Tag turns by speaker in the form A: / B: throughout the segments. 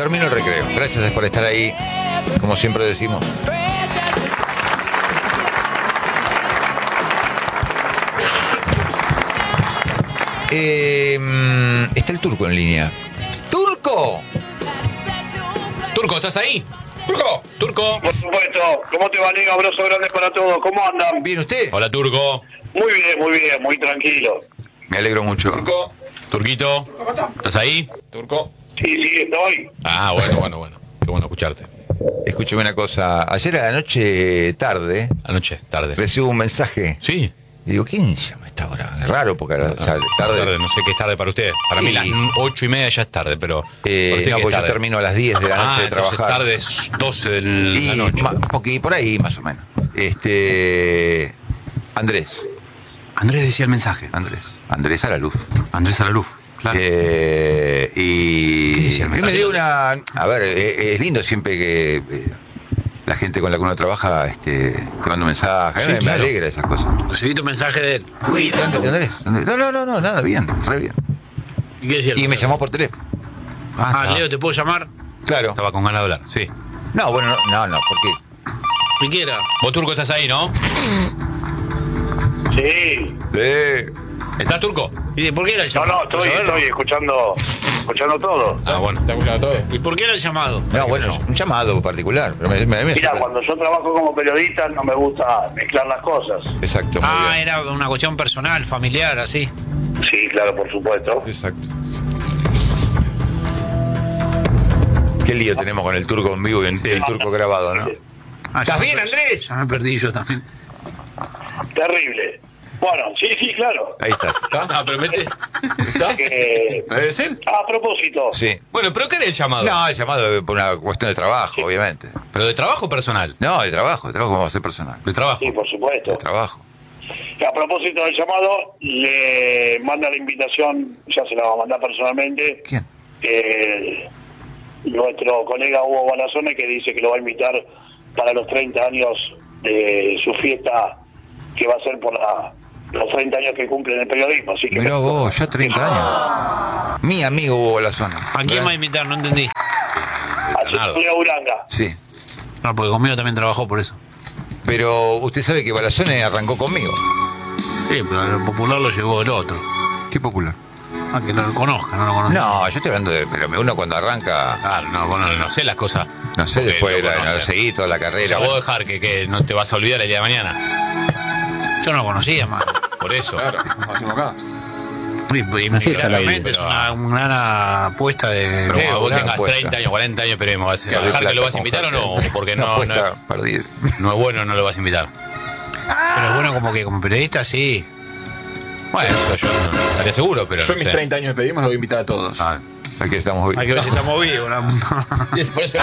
A: termino el recreo. Gracias por estar ahí, como siempre decimos. Está el Turco en línea. ¡Turco!
B: Turco, ¿estás ahí? ¡Turco! ¡Turco!
C: Por supuesto. ¿Cómo te va, Nego? Abrazo grande para todos. ¿Cómo andan?
A: ¿Bien usted?
B: Hola, Turco.
C: Muy bien, muy tranquilo.
A: Me alegro mucho.
B: Turco. Turquito. ¿Estás ahí? Turco.
C: Sí, estoy.
B: Ah, bueno. Qué bueno escucharte.
A: Escúcheme una cosa. Ayer a la noche tarde
B: Anoche, tarde.
A: recibo un mensaje.
B: Sí.
A: Y digo, ¿quién llama a esta hora? Es raro porque o sea, tarde.
B: No sé qué es tarde para ustedes. Para mí
A: Sí.
B: las 8:30 ya es tarde, pero... para usted,
A: No,
B: ¿qué es
A: porque yo
B: tarde?
A: termino a las 10 de la noche de
B: entonces
A: trabajar.
B: tarde es 12 de la
A: Y
B: noche.
A: porque por ahí más o menos. Andrés
D: Andrés decía el mensaje.
A: Andrés a la luz.
D: Andrés a la luz, claro.
A: Y
D: ¿Qué decía el
A: me
D: mensaje?
A: dio una... A ver, es lindo siempre que la gente con la que uno trabaja te manda un mensaje.
D: Sí,
A: Me
D: claro.
A: alegra esas cosas.
D: Recibí tu mensaje de él.
A: Andrés. No, nada, bien, re bien.
D: ¿Y qué decía el
A: Y me
D: mensaje?
A: llamó por teléfono.
D: Leo, ¿te puedo llamar?
A: Claro.
B: Estaba con ganas de hablar, sí.
A: No, bueno, no, ¿por qué?
D: ¿Y qué era?
B: Vos, Turco, estás ahí, ¿no?
C: Sí.
B: ¿Estás, Turco?
D: ¿Y por qué era el llamado?
C: Estoy escuchando todo.
B: Ah, bueno.
E: ¿Te ha escuchado todo?
D: ¿Y por qué era el llamado?
A: No, bueno, un llamado particular. Pero me
C: Mira, cuando yo trabajo como periodista no me gusta mezclar las cosas.
A: Exacto. muy bien.
D: Era una cuestión personal, familiar, así.
C: Sí, claro, por supuesto.
A: Exacto. Qué lío tenemos con el Turco en vivo y el Turco grabado, ¿no? ¿Estás bien, Andrés?
D: Ya me perdí yo también.
C: Terrible. Bueno, sí, claro.
A: Ahí estás.
B: Ah, pero mete...
E: ¿Debe ser?
C: A propósito,
A: Sí.
B: Bueno, pero ¿qué era el llamado?
A: No, el llamado por una cuestión de trabajo, obviamente.
B: ¿Pero de trabajo o personal?
A: No, el trabajo vamos a hacer personal.
B: De trabajo.
C: sí, por supuesto.
A: El trabajo.
C: A propósito del llamado, le manda la invitación, ya se la va a mandar personalmente,
A: ¿Quién?
C: nuestro colega Hugo Balazone, que dice que lo va a invitar para los 30 años de su fiesta, que va a ser por los 30 años que cumple en el periodismo. Así que
A: Mirá vos, ya 30 años. Mi amigo Hugo Balazón.
D: ¿A quién va a invitar? No entendí.
C: a
B: Leonardo.
C: Cecilia Uranga.
A: Sí.
D: No, porque conmigo también trabajó por eso.
A: Pero usted sabe que Balazone arrancó conmigo.
D: Sí, pero lo popular lo llevó el otro.
A: Qué popular.
D: Ah, que no lo conozca, no lo conozca.
A: No, yo estoy hablando de... Pero uno cuando arranca...
B: Claro, no, bueno, no sé las cosas.
A: No sé,
B: Porque
A: después
B: lo
A: no
B: conoce.
A: seguí toda la
B: O sea,
A: carrera.
B: vos dejar que no te vas a olvidar el día de mañana.
D: Yo no lo conocía, más.
B: Por eso.
E: Claro, como hacemos acá.
D: Y
E: Así está la
D: claramente es
B: vida.
D: una gran apuesta de...
B: Pero cuando vos
A: una
B: tengas
A: apuesta.
B: 30 años, 40 años, pero ¿vas a
A: Que
B: dejar
A: de
B: que lo vas a
A: plata
B: invitar o no?
A: como
B: Porque
A: una
B: no
A: apuesta
B: es,
A: perdida.
B: no es bueno, no lo vas a invitar.
D: Pero bueno, como que como periodista, sí.
B: Bueno, eso yo no estaría seguro, pero
E: Yo
B: no
E: en mis
B: sé.
E: 30 años de pedimos los voy a invitar a todos.
B: Ah,
A: Aquí estamos hoy.
D: Hay que ver si estamos vivos.
B: por eso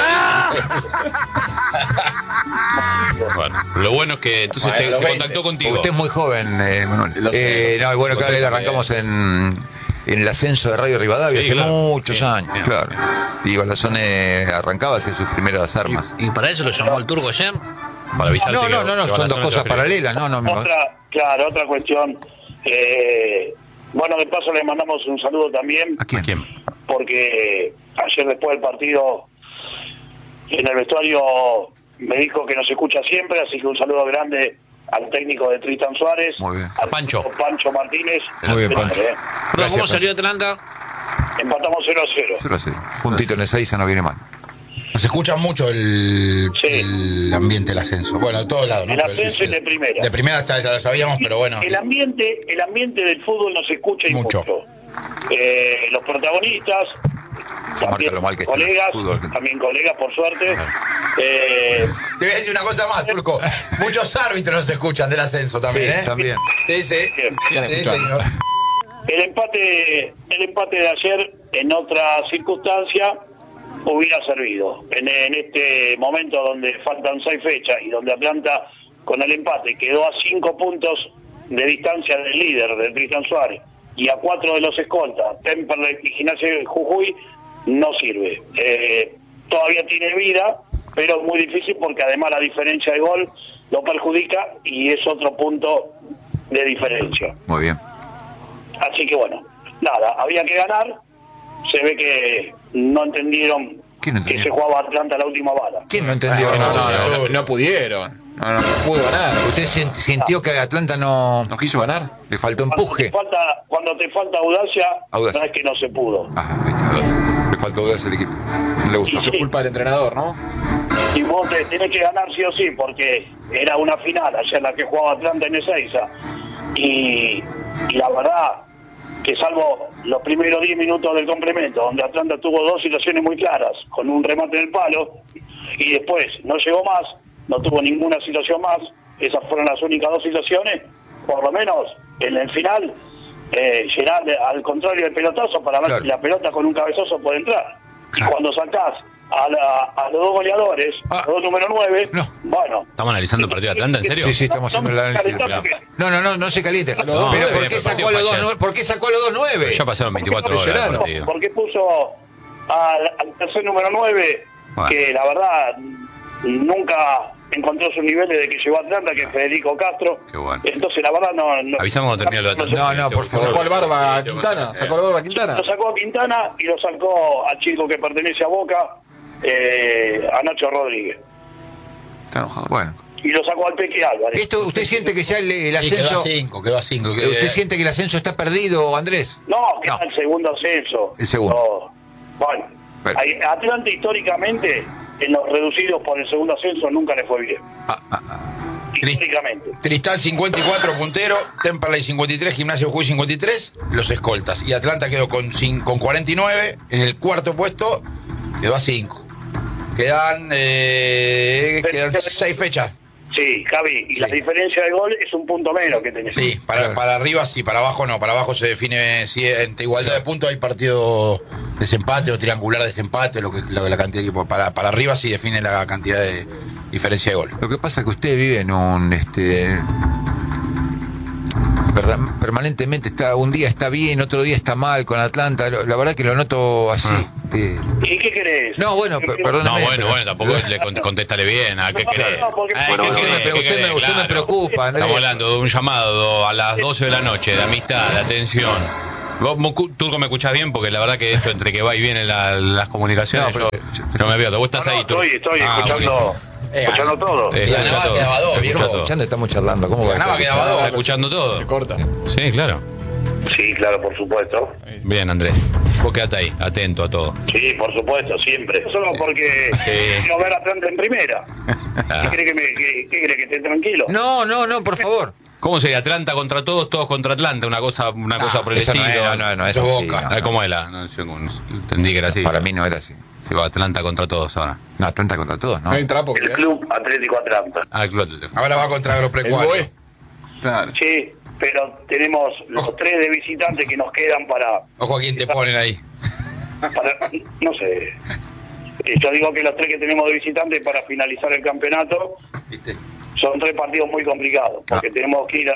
B: bueno, lo bueno es que entonces
E: Bueno, los
B: se
E: 20.
B: contactó contigo.
A: Usted es muy joven, Manuel.
E: Lo sé.
A: No, bueno,
E: Lo
A: cada vez
E: tengo
A: arrancamos en el ascenso de Radio Rivadavia
B: Sí,
A: hace
B: claro.
A: muchos
B: Bien,
A: años,
B: bien,
A: claro.
B: bien.
A: Y Balazone arrancaba hacia sus primeras armas.
D: Y para eso lo llamó el turco ayer.
B: Para avisarte
A: No,
B: que-
A: no,
B: que
A: son
B: van a
A: dos
B: hacer
A: cosas
B: nuestro
A: paralelas. No,
C: Otra cuestión. Bueno, de paso le mandamos un saludo también,
A: ¿A quién?
B: ¿Quién?
C: porque ayer después del partido en el vestuario me dijo que nos escucha siempre, así que un saludo grande al técnico de Tristan Suárez,
A: Muy bien.
C: al
B: Pancho.
C: Pancho Martínez.
A: Muy bien, Pancho.
D: Perdón,
A: Gracias,
D: ¿cómo
A: Pancho.
D: salió Atlanta?
C: Empatamos 0-0.
A: 0-0. Puntito en Ezeiza no viene mal.
F: Nos escucha mucho el ambiente del ascenso. Bueno, de todos lados, ¿no?
C: El
F: Pero
C: ascenso y de primera.
F: De primera ya lo sabíamos, pero bueno.
C: El ambiente del fútbol nos escucha y
F: Mucho.
C: mucho. Los protagonistas, también
A: Marca lo mal que está el
C: colegas,
A: fútbol argentino.
C: también colegas por suerte.
F: Te voy a decir una cosa más, Turco. Muchos árbitros nos escuchan del ascenso también, ¿eh?
A: También.
F: Sí, sí.
C: Bien.
E: Sigan
F: Sí,
E: escuchando.
F: señor.
C: El empate de ayer en otra circunstancia hubiera servido. En este momento donde faltan 6 fechas y donde Atlanta con el empate quedó a 5 puntos de distancia del líder, del Tristan Suárez, y a 4 de los escoltas, Temperley y Gimnasia de Jujuy, no sirve. Todavía tiene vida, pero es muy difícil porque además la diferencia de gol lo perjudica y es otro punto de diferencia.
A: Muy bien.
C: Así que bueno, nada, había que ganar. Se ve que no entendieron
A: ¿Quién no
C: que
A: entendió?
C: se jugaba Atlanta la última bala.
A: ¿Quién no entendió?
E: No pudieron. No pudo ganar.
A: ¿Usted sintió que Atlanta no
E: ¿No quiso ganar?
A: le faltó empuje?
C: Cuando te falta audacia,
A: Audacia.
C: no es que no se pudo.
A: Ajá, ahí está. Le faltó dudas al equipo. No le gustó.
C: Sí.
E: Es culpa del entrenador, ¿no?
C: Y vos tenés que ganar sí o sí, porque era una final ayer la que jugaba Atlanta en Ezeiza. Y la verdad que salvo los primeros 10 minutos del complemento, donde Atlanta tuvo dos situaciones muy claras, con un remate en el palo, y después no llegó más, no tuvo ninguna situación más, esas fueron las únicas dos situaciones, por lo menos en el final, llegar al contrario del pelotazo para ver
A: Claro.
C: si la pelota con un cabezazo puede entrar. Y cuando sacás a los dos goleadores, los dos número 9,
A: No.
C: bueno.
B: ¿Estamos analizando el partido de Atlanta, en serio?
A: Sí, estamos haciendo el análisis. No se caliente.
B: No,
A: Pero ¿por
B: el
A: qué sacó
B: partido
A: a los
B: fue
A: 2-9? ¿Por qué sacó a los 2-9?
B: Ya pasaron 24 horas del partido.
C: Porque puso al tercer número 9,
B: Bueno.
C: que la verdad nunca encontró sus niveles de que llegó a Atlanta, que es Federico Castro.
B: Qué bueno.
C: Entonces la verdad no
B: Avisamos cuando termine lo de Atlanta.
A: No, por favor.
E: Sacó al Barba Quintana. Sacó al Barba Quintana.
C: Lo sacó a Quintana y lo sacó al chico que pertenece a Boca, a Nacho Rodríguez.
E: Está enojado.
A: Bueno.
C: Y lo sacó al Peque Álvarez.
A: Esto, ¿usted siente que ya el
F: Sí,
A: ascenso...
F: quedó a 5.
A: ¿Usted siente que el ascenso está perdido, Andrés?
C: No, que
A: No.
C: era el segundo ascenso.
A: El segundo.
C: No. Bueno,
A: Bueno.
C: Atlanta históricamente, en los reducidos por el segundo ascenso, nunca le fue bien. Históricamente.
F: Tristán 54 puntero, Temperley 53, Gimnasio Jujuy 53, los escoltas. Y Atlanta quedó con 49 en el cuarto puesto, quedó a 5. Quedan 6 fechas.
C: Sí, Javi, y la diferencia de gol es un punto menos que tenés.
F: Sí, para arriba sí, para abajo no. Para abajo se define si entre igualdad de puntos hay partido desempate o triangular desempate, la cantidad de equipos. Para arriba sí define la cantidad de diferencia de gol.
A: Lo que pasa es que usted vive en un... ¿verdad? Permanentemente un día está bien, otro día está mal con Atlanta. La verdad que lo noto así.
C: ¿Y qué querés?
A: No, bueno, perdóname.
B: No, bueno, tampoco contéstale bien. ¿A qué crees?
C: No, porque-
B: Ay,
C: Bueno,
B: ¿qué
C: bueno,
B: crees?
A: pero
B: ¿Qué
A: usted
B: crees?
A: me
B: Claro.
A: preocupa, Andrés.
B: Estamos hablando de un llamado a las 12 de la noche, de amistad, de atención. Vos, Turco, me escuchás bien, porque la verdad que esto entre que va y viene las comunicaciones,
A: No, pero-
B: yo me pierdo. Vos estás ahí, Turco.
C: Estoy
B: Ah,
C: escuchando, escuchando todo.
B: Escucha todo.
F: quedaba dos,
B: Escucha
F: viejo.
B: todo.
A: Escuchando, estamos charlando. ¿Cómo va?
F: Ganaba, quedaba dos.
B: ¿Está escuchando todo?
E: Se corta.
B: Sí, claro.
C: Sí, claro, por supuesto.
B: Bien, Andrés. Vos quedate ahí, atento a todo.
C: Sí, por supuesto, siempre. Solo porque
B: Sí.
C: quiero ver a Atlanta en primera.
B: Ah.
C: ¿Qué cree que esté tranquilo?
A: No, por favor.
B: ¿Cómo sería? Atlanta contra todos, todos contra Atlanta, una cosa por el
A: Eso
B: estilo.
A: no,
F: Eso
A: eso sí,
F: Boca.
A: no.
B: ¿Cómo era? No, yo no entendí que era así.
A: Para mí no era así.
B: Se va Atlanta contra todos ahora.
A: No, Atlanta contra todos, ¿no?
E: No hay trapo.
C: El Club Atlético Atlanta.
B: Ah, el Club Atlético.
F: Ahora va contra
E: El
F: Agropecuario.
E: Boe. Claro.
C: Sí, pero tenemos los 3 de visitantes que nos quedan para
F: Ojo a quién te ponen ahí.
C: no sé. Yo digo que los 3 que tenemos de visitantes para finalizar el campeonato
F: ¿Viste?
C: son 3 partidos muy complicados, porque tenemos que ir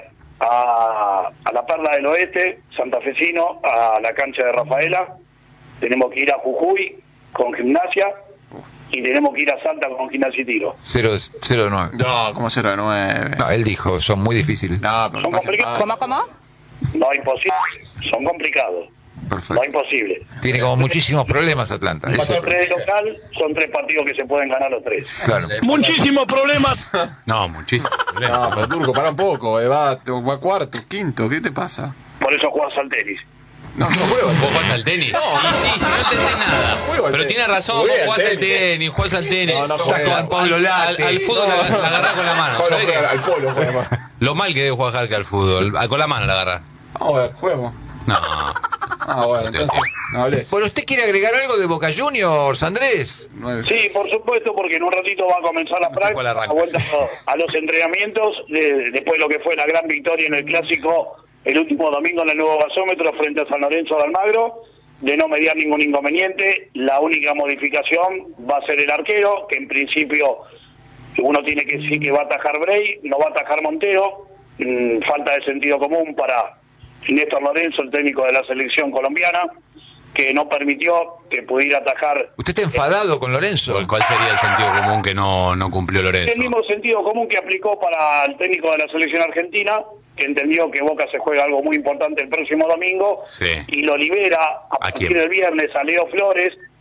C: a la Perla del Oeste, santafesino, a la cancha de Rafaela, tenemos que ir a Jujuy con Gimnasia y tenemos que ir a Salta con Gimnasia y Tiro.
A: 0-9.
E: No, como 0-9.
A: No, él dijo, son muy difíciles.
E: No, pero
C: Son
E: no pasa
C: complicados.
E: nada.
G: ¿Cómo?
C: No imposible, son complicados, no
A: Perfecto.
C: imposible.
A: Tiene como muchísimos problemas Atlanta.
C: Son
A: Ese-
C: 3 de local, son 3 partidos que se pueden ganar los 3.
A: Claro.
C: Muchísimos problemas.
B: No, muchísimo.
E: No, pero Turco, para un poco. Va cuarto, quinto. ¿Qué te pasa?
C: Por eso jugás al tenis.
E: No juego.
B: ¿Vos jugás al tenis? Y sí, si no entendés nada.
E: Juego al
B: Pero
E: tenis.
B: tiene razón,
E: Jugué
B: vos
E: al
B: jugás al
E: tenis.
B: tenis, jugás al tenis.
E: No, no
B: Estás
E: jugué.
B: con Pablo Late. Al fútbol la agarrás con la mano.
E: Pablo
B: ¿Sabés
E: juega
B: qué?
E: al polo, juega más.
B: Lo mal que debe jugar Jarque al fútbol. Con la mano la agarrás.
E: Vamos a ver, juego.
B: No.
E: Ah, bueno, entonces, no hables.
A: Bueno, ¿usted quiere agregar algo de Boca Juniors, Andrés?
E: 9.
C: Sí, por supuesto, porque en un ratito va a comenzar la práctica,
B: cuál arranca.
C: la vuelta a los entrenamientos, después de lo que fue la gran victoria en el Clásico el último domingo en el nuevo gasómetro frente a San Lorenzo de Almagro, de no mediar ningún inconveniente. La única modificación va a ser el arquero, que en principio uno tiene que decir que va a atajar Bray, no va a atajar Montero. Falta de sentido común para Néstor Lorenzo, el técnico de la selección colombiana, que no permitió que pudiera atajar.
A: ¿Usted está enfadado con Lorenzo?
B: ¿Cuál sería el sentido común que no cumplió Lorenzo?
C: El mismo sentido común que aplicó para el técnico de la selección argentina, que entendió que Boca se juega algo muy importante el próximo domingo,
B: Sí.
C: y lo libera a
B: ¿A
C: partir
B: quién?
C: del viernes a Leo Flores,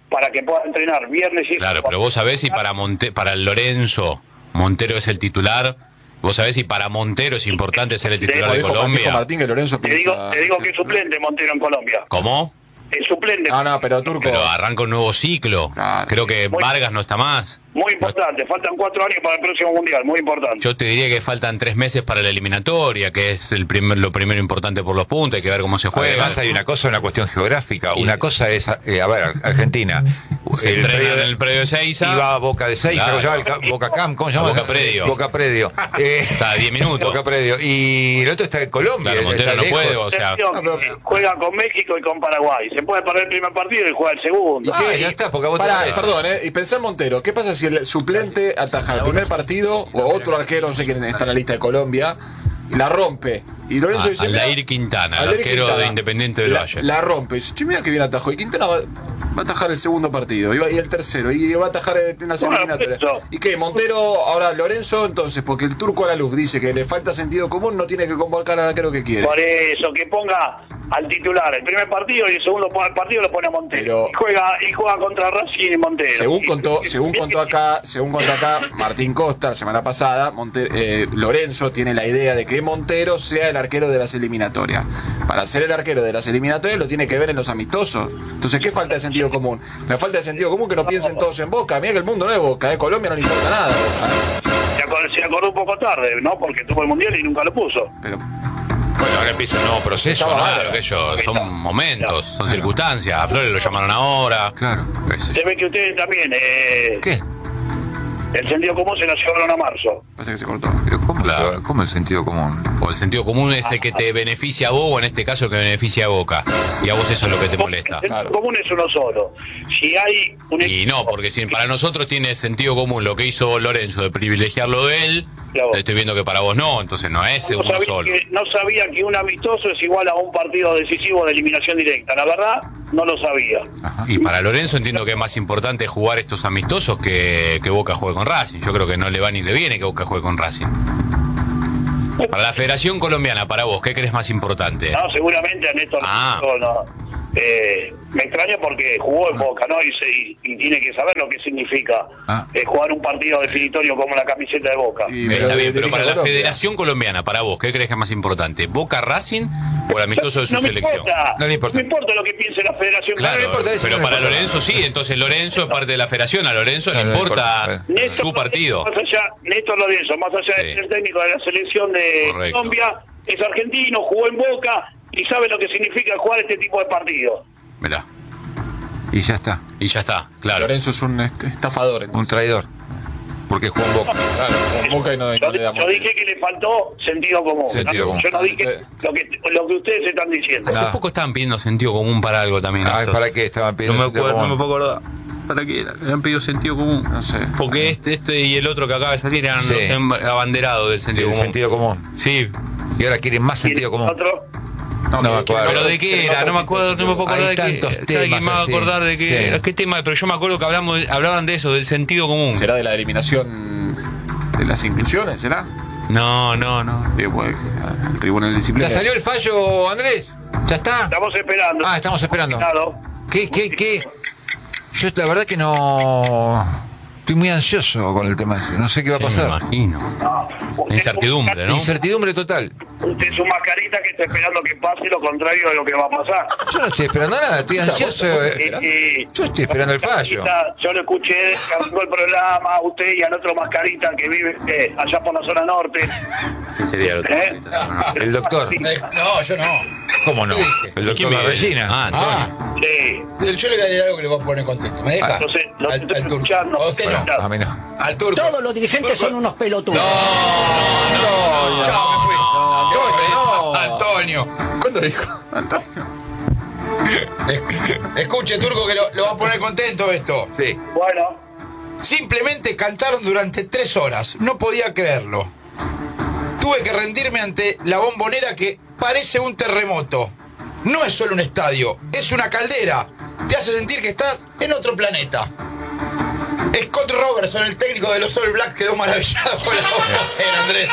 C: para que pueda entrenar viernes y
B: Claro, pero vos sabés si para Lorenzo Montero es el titular. Vos sabés si para Montero es importante ser el titular de
E: Dijo
B: Colombia.
E: Martín que Lorenzo
C: Te
E: piensa...
C: digo que es suplente Montero en Colombia.
B: ¿Cómo?
C: Es suplente.
E: No, pero Turco...
B: Pero arranca un nuevo ciclo.
E: Claro.
B: Creo que
C: Muy-
B: Vargas no está más.
C: Muy importante, faltan 4 años para el próximo mundial, muy importante.
B: Yo te diría que faltan 3 meses para la eliminatoria, que es lo primero importante por los puntos, hay que ver cómo se juega.
A: Además hay una cosa, una cuestión geográfica. Una cosa es, a ver, Argentina.
B: Se
A: el
B: entrena
A: predio
B: en
A: de-
B: el predio de Seiza.
A: Iba a Boca de Seiza,
B: Claro.
A: ¿cómo se llama? Boca Camp, ¿cómo se llama?
B: Boca Predio.
A: Boca Predio.
B: Está a 10 minutos.
A: Boca Predio. Y el otro está en Colombia.
B: Claro, Montero
A: está
B: no
A: lejos.
B: puede, o sea.
C: Juega con México y con Paraguay. Se puede perder el primer partido y juega el segundo.
A: Ah, ya está, porque a vos te
E: Pará,
A: parece.
E: perdón, y pensá en Montero, ¿qué pasa si el suplente ataja el primer partido o otro arquero, no sé quién está en la lista de Colombia, y la rompe? Y Lorenzo dice...
B: Aldair
E: mira,
B: Quintana, el
E: Aldair
B: arquero
E: Quintana,
B: de Independiente del Valle.
E: La rompe, y dice, che, mira que bien atajó. Y Quintana va a atajar el segundo partido, y el tercero, y va a atajar en las
C: Bueno,
E: eliminatorias.
C: eso.
E: ¿Y qué? Montero, ahora Lorenzo, entonces, porque el turco a la luz dice que le falta sentido común, no tiene que convocar al arquero que quiere.
C: Por eso, que ponga al titular el primer partido y el segundo partido lo pone a Montero.
E: Pero-
C: Y juega contra Racing y Montero.
E: Según contó acá Martín Costa la semana pasada, Lorenzo tiene la idea de que Montero sea el arquero de las eliminatorias. Para ser el arquero de las eliminatorias lo tiene que ver en los amistosos. Entonces, ¿qué falta de sentido común? La falta de sentido común que no piensen todos en Boca. Mira que el mundo no es Boca, Colombia no le importa nada. Boca.
C: Se acordó un poco tarde, ¿no? Porque tuvo el mundial y nunca lo puso.
E: Pero
A: Bueno, ahora empieza un nuevo proceso.
E: Estaba
A: ¿no?
E: bárbaro.
B: Claro, que ellos son momentos, son circunstancias. A Flores lo llamaron ahora.
A: Claro. qué sé yo.
C: Se ve que ustedes también,
A: ¿Qué?
C: el sentido común se lo llevaron a marzo.
E: parece que se cortó.
A: Pero ¿cómo,
B: Claro.
A: ¿cómo el sentido común?
B: O el sentido común es el que te beneficia a vos, o en este caso que beneficia a Boca. Y a vos eso es lo que te molesta.
C: El sentido común es uno solo. Si hay un
B: Y no, porque si para nosotros tiene sentido común lo que hizo Lorenzo de privilegiarlo de él,
C: Claro.
B: estoy viendo que para vos no, entonces no es
C: no
B: uno
C: sabía,
B: solo.
C: no sabía que un amistoso es igual a un partido decisivo de eliminación directa. La verdad, no lo sabía.
B: Y para Lorenzo entiendo que es más importante jugar estos amistosos que Boca juegue con Racing. Yo creo que no le va ni le viene que Boca juegue con Racing. Para la Federación Colombiana, para vos, ¿qué crees más importante?
C: No, seguramente a Néstor
B: Ah.
C: no. Me extraña porque jugó en Boca, ¿no? Y tiene que saber lo que significa jugar un partido definitorio como la camiseta de Boca.
B: Está bien, pero para la
E: Colombia.
B: Federación Colombiana, para vos, ¿qué crees que es más importante? ¿Boca Racing o el amistoso de su
C: no me
B: selección?
C: importa,
A: No le importa.
C: No me importa lo que piense la Federación.
B: Claro,
A: no le importa eso,
B: pero
A: no le
B: para
A: importa.
B: Lorenzo sí, entonces Lorenzo es parte de la federación, a Lorenzo le
A: No, no le
B: importa
A: importa.
B: su partido.
C: Néstor Lorenzo, más allá
B: Sí.
C: de ser técnico de la selección de
B: Correcto.
C: Colombia, es argentino, jugó en Boca y sabe lo que significa jugar este tipo de partidos.
B: Mirá,
A: Y ya está.
B: y ya está, claro.
E: Lorenzo es un estafador.
A: Un
E: Entonces.
A: traidor. Porque jugó en Boca.
E: Claro, con Boca y no le damos.
C: Yo dije que le faltó sentido común.
A: Sentido común.
C: Yo no dije lo que ustedes están diciendo.
B: Hace
A: Nada.
B: poco estaban pidiendo sentido común para algo también.
A: Ah,
B: estos.
A: ¿para qué estaban
B: No
A: pidiendo?
B: me
A: sentido
B: acuerdo, no me
A: común?
B: puedo acordar. ¿Para qué era? Le han pedido sentido común.
E: No sé.
B: Porque este y el otro que acaba de salir eran
A: Sí.
B: los abanderados del sentido
A: El
B: común.
A: sentido común.
B: Sí,
A: Y ahora quieren más
C: Y
A: sentido común.
C: otro,
A: No me acuerdo.
B: pero ¿de qué era? No me acuerdo, no me puedo acordar
A: Hay
B: de qué.
A: tantos
B: ¿Sabe quién
A: temas
B: me va a
A: así?
B: acordar de qué?
A: Sí.
B: ¿Qué tema? Pero yo me acuerdo que hablaban de eso, del sentido común.
E: ¿Será de la eliminación de las inscripciones? ¿Será?
B: No.
E: Digo, pues, el Tribunal de Disciplina.
A: ¿Ya salió el fallo, Andrés? ¿Ya está?
C: estamos esperando.
A: Ah, estamos esperando.
C: Claro.
A: ¿Qué? Yo la verdad que no... Estoy muy ansioso con el tema ese. No sé qué va a
B: Me
A: pasar.
B: imagino.
C: Usted-
B: Incertidumbre, ¿no?
A: Incertidumbre total.
C: Usted es un mascarita que está esperando que pase lo contrario de lo que va a pasar.
A: Yo no estoy esperando nada, estoy ansioso. Yo estoy esperando el fallo.
C: Yo lo escuché, arrancó el programa, a usted y al otro mascarita que vive allá por la zona norte.
B: ¿Quién sería el otro?
C: ¿Eh?
A: El doctor.
F: No, yo no.
A: ¿Cómo no? El
B: ¿Quién
A: doctor
B: vive?
A: Regina.
B: Ah, Antonio.
C: Sí.
F: Yo le daré algo que le voy a poner en contexto. ¿Me deja?
C: Entonces, lo
F: al,
C: estoy
F: al turco.
C: escuchando.
F: A usted no.
A: A mí no.
F: Al turco.
G: Todos los dirigentes son unos pelotudos.
F: Chao, me fui.
E: no.
F: Antonio.
E: ¿Cuándo dijo? Antonio.
F: Escuche, turco, que lo va a poner contento esto.
A: Sí.
C: Bueno,
F: Simplemente cantaron durante 3 horas. No podía creerlo. Tuve que rendirme ante la bombonera que parece un terremoto. No es solo un estadio, es una caldera. Te hace sentir que estás en otro planeta. Scott Robertson, el técnico de los All Blacks, quedó maravillado con la bombonera, Andrés.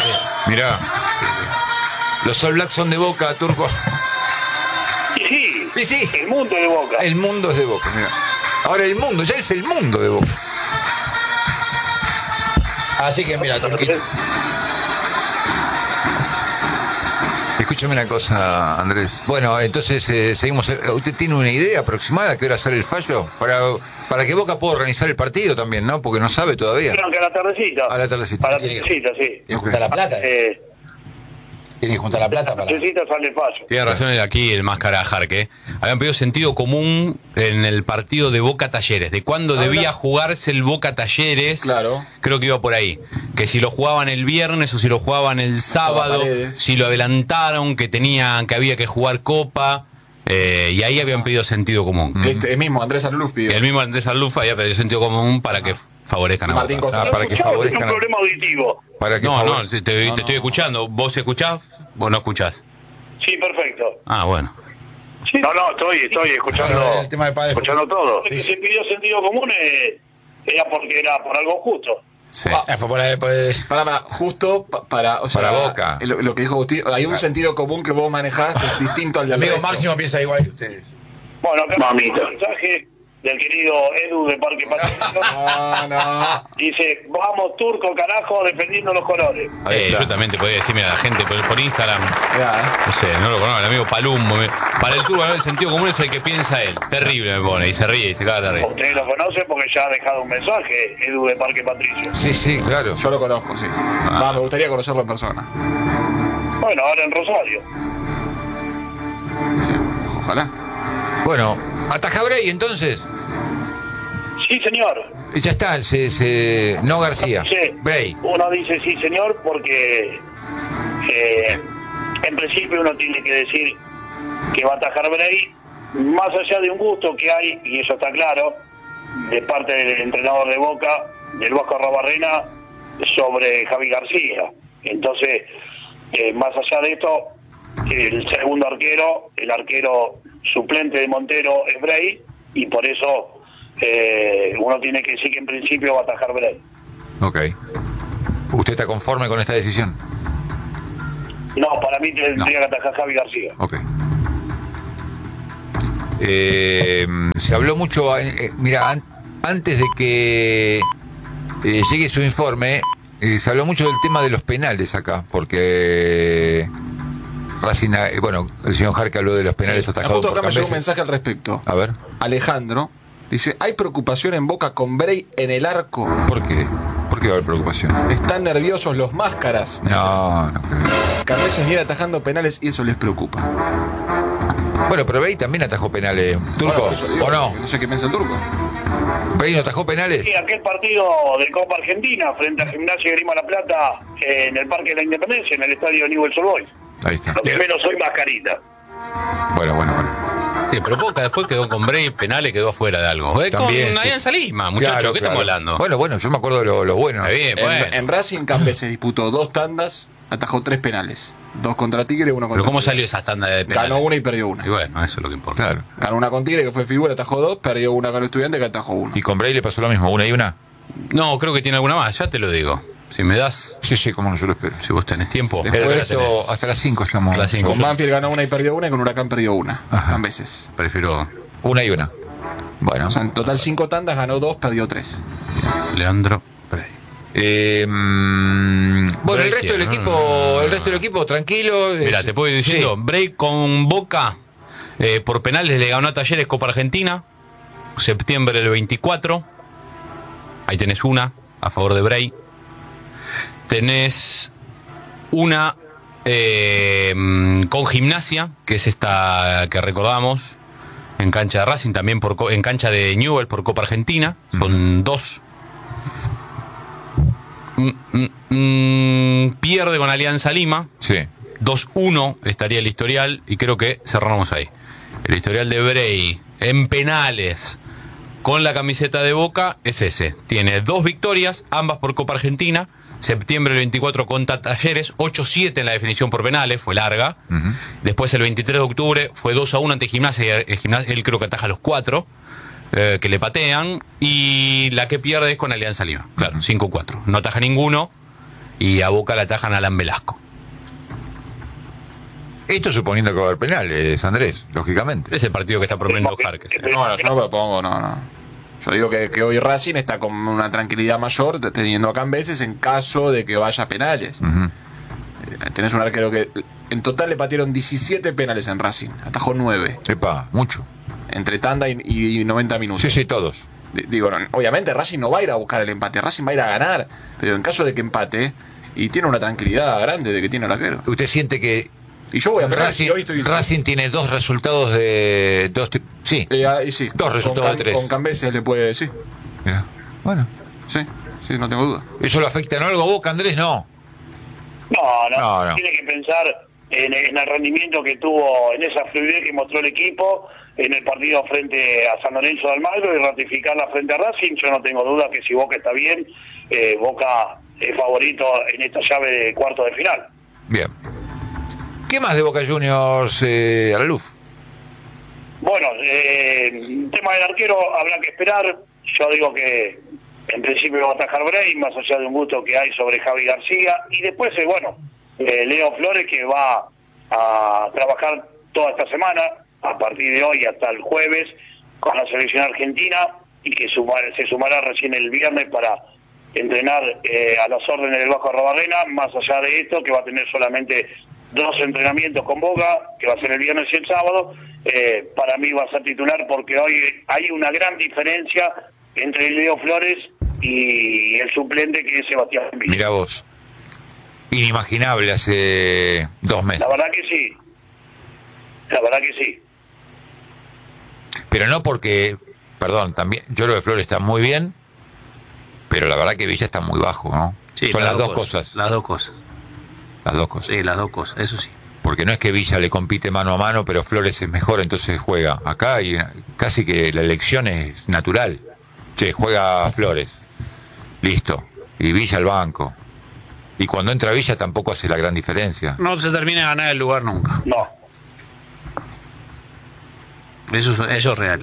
A: Mirá. Los All Blacks son de Boca, turco.
C: sí,
A: Y sí.
C: El mundo es de Boca.
A: El mundo es de Boca, mira. Ahora el mundo, ya es el mundo de Boca.
F: Así que mira, Turquito.
A: Escúchame una cosa, Andrés. Bueno, entonces seguimos. ¿Usted tiene una idea aproximada a qué hora sale el fallo? Para que Boca pueda organizar el partido también, ¿no? Porque no sabe todavía.
C: Creo que a la tardecita.
A: A la tardecita.
C: A la tardecita, sí.
F: ¿Tiene que juntar la plata? Tiene que juntar la plata para...
C: Tardecita sale el fallo.
B: Tiene razón aquí el máscara Jarque. Habían pedido sentido común en el partido de Boca Talleres, de cuándo debía jugarse el Boca Talleres.
E: Claro.
B: Creo que iba por ahí. Que si lo jugaban el viernes o si lo jugaban el sábado, si lo adelantaron, que había que jugar Copa. Y ahí habían pedido sentido común.
E: El mismo Andrés Arluz pidió.
B: El mismo Andrés Arluz había pedido sentido común para que favorezcan a
E: Martín
B: Boca.
E: Costa.
A: Para que
C: Es
A: favorezcan.
C: un problema auditivo.
A: Para que
B: No, te estoy escuchando. ¿Vos escuchás? ¿Vos no escuchás?
C: Sí, perfecto.
B: Ah, bueno.
C: Sí. No, estoy escuchando.
F: El tema de padre.
C: Escuchando todo. Que se pidió sentido común era porque era por algo justo.
B: Sí.
F: Fue por ahí,
E: Para, justo para, o sea,
A: Para Boca.
E: Lo que dijo Agustín, hay un sentido común que vos manejás que es distinto al de
F: Amigo Máximo piensa igual que ustedes.
C: Bueno, acá mamita. Un mensaje del querido Edu de Parque Patricio.
E: No.
C: Dice, vamos Turco, carajo, defendiendo los colores.
A: Ahí está.
B: Yo también te podría decir, mira, la gente por Instagram,
E: Mirá,
B: no sé, no lo conozco, el amigo Palumbo. Para el turco, el sentido común es el que piensa él. Terrible me pone, y se ríe, y se caga de reír.
C: Ustedes lo conocen porque ya ha dejado un mensaje, Edu de Parque Patricio.
A: Sí, claro.
E: Yo lo conozco, sí. Me gustaría conocerlo en persona.
C: Bueno, ahora en Rosario.
E: Sí, ojalá.
A: Bueno, ataja Bray entonces.
C: Sí, señor.
A: Ya está, no García.
C: Sí.
A: Bray.
C: Uno dice sí, señor, porque en principio uno tiene que decir que va a atajar Bray, más allá de un gusto que hay, y eso está claro, de parte del entrenador de Boca, del Vasco Arrobarrena, sobre Javi García. Entonces, más allá de esto, el segundo arquero, el arquero suplente de Montero es Bray, y por eso uno tiene que decir que en principio va a atajar Bray.
A: Ok. ¿Usted está conforme con esta decisión?
C: No, para mí tendría que atajar Javi García.
A: Ok. Se habló mucho, mira, antes de que llegue su informe, se habló mucho del tema de los penales acá, porque Racing, bueno, el señor Jarque habló de los penales atajados
E: Justo
A: por
E: acá me llegó un
A: Cambeses.
E: mensaje al respecto.
A: A ver,
E: Alejandro dice, hay preocupación en Boca con Bray en el arco.
A: ¿por qué? ¿Por qué va a haber preocupación?
E: Están nerviosos los máscaras.
A: No creo.
E: Cambeses viene atajando penales y eso les preocupa.
A: Bueno, pero Bray también atajó penales, Turco,
E: Bueno, eso digo,
A: ¿o no?
E: No sé qué piensa el Turco.
A: ¿Bray no atajó penales?
C: Sí, aquel partido de Copa Argentina frente a Gimnasia y Grima La Plata en el Parque de la Independencia, en el estadio Newell's Old Boys.
A: Ahí está.
C: Lo que menos soy mascarita.
A: Bueno.
B: Sí, pero Boca después quedó con Bray, penales, quedó afuera de algo.
A: También,
B: Con
A: sí.
B: Alianza Lima, muchachos,
A: Claro,
B: ¿qué
A: claro.
B: estamos hablando?
A: Bueno, yo me acuerdo de lo bueno.
B: Está bien, bueno.
E: En Racing Cambeses disputó 2 tandas, atajó 3 penales. 2 contra Tigre y 1 contra
B: Pero ¿cómo
E: Tigre.
B: salió esa tanda de penales?
E: Ganó 1 y perdió 1.
B: Y bueno, eso es lo que importa.
A: Claro.
E: Ganó 1 con Tigre, que fue figura, atajó 2, perdió 1 con Estudiante, que atajó 1.
A: Y con Bray le pasó lo mismo, una y una.
B: No, creo que tiene alguna más, ya te lo digo. Si me das,
A: Sí, como no, yo lo espero.
B: si vos tenés tiempo.
E: Después
A: El
B: la
A: resto,
B: tenés.
A: hasta las 5 estamos.
B: Hasta las 5.
E: Con
B: Yo
E: Banfield ganó 1 y perdió 1, y con Huracán perdió 1.
A: Ajá.
E: Cambeses.
B: prefiero
A: Una y una. Bueno.
E: O sea, en total 5 tandas, ganó 2, perdió 3.
B: Leandro Bray.
A: Bueno, el
B: Bray
A: resto del
B: tiene,
A: equipo, el resto del equipo tranquilo.
B: Mira, te puedo ir diciendo,
A: Sí.
B: Bray con Boca, por penales le ganó a Talleres Copa Argentina, septiembre del 24. Ahí tenés una a favor de Bray. Tenés una con Gimnasia, que es esta que recordamos, en cancha de Racing, también en cancha de Newell por Copa Argentina. Son 2. Pierde con Alianza Lima.
A: Sí.
B: 2-1 estaría el historial y creo que cerramos ahí. El historial de Bray en penales con la camiseta de Boca es ese. Tiene 2 victorias, ambas por Copa Argentina. Septiembre del 24 contra Talleres, 8-7 en la definición por penales, fue larga. Después el 23 de octubre fue 2-1 ante Gimnasia, y él creo que ataja los 4 que le patean. Y la que pierde es con Alianza Lima, claro, 5-4. No ataja ninguno y a Boca le atajan a Alan Velasco.
A: Esto suponiendo que va a haber penales, Andrés, lógicamente.
B: Es el partido que está proponiendo Oscar. Que
E: No, yo no propongo, no. Yo digo que hoy Racing está con una tranquilidad mayor teniendo acá en veces en caso de que vaya a penales. Tenés un arquero que en total le patearon 17 penales en Racing, atajó 9.
A: Epa, mucho.
E: Entre tanda y 90 minutos.
A: Sí, todos.
E: Digo, obviamente Racing no va a ir a buscar el empate, Racing va a ir a ganar, pero en caso de que empate, y tiene una tranquilidad grande de que tiene el arquero.
A: ¿Usted siente que
E: Y yo voy a pegar,
A: Racing, Racing tiene dos resultados de... Sí,
E: y sí,
A: dos resultados de 3.
E: Con Cambeses le puede decir.
A: Mirá. Bueno,
E: Sí, no tengo duda.
A: ¿eso lo afecta en algo a Boca, Andrés? No.
C: No. Tiene que pensar en el rendimiento que tuvo, en esa fluidez que mostró el equipo en el partido frente a San Lorenzo de Almagro y ratificarla frente a Racing. Yo no tengo duda que si Boca está bien, Boca es favorito en esta llave de cuarto de final.
A: Bien. ¿Qué más de Boca Juniors, Araluf?
C: Bueno, tema del arquero habrá que esperar. Yo digo que en principio va a atajar Bray, más allá de un gusto que hay sobre Javi García. Y después, Leo Flores, que va a trabajar toda esta semana, a partir de hoy hasta el jueves, con la selección argentina, y que se sumará recién el viernes para entrenar a las órdenes del Vasco Arrobarrena. Más allá de esto, que va a tener solamente 2 entrenamientos con Boca, que va a ser el viernes y el sábado. Para mí va a ser titular porque hoy hay una gran diferencia entre Leo Flores y el suplente, que es Sebastián Villa.
A: Mira vos. Inimaginable hace 2 meses.
C: La verdad que sí.
A: Pero no porque, perdón, también, yo lo de Flores está muy bien, pero la verdad que Villa está muy bajo, ¿no?
D: Sí,
A: son las dos cosas.
D: Las dos cosas.
A: Las dos cosas.
D: Sí, las dos cosas, eso sí.
A: Porque no es que Villa le compite mano a mano, pero Flores es mejor, entonces juega. Acá y casi que la elección es natural. Che, juega Flores. Listo. Y Villa al banco. Y cuando entra Villa tampoco hace la gran diferencia.
D: No se termina de ganar el lugar nunca.
C: No.
D: Eso es real.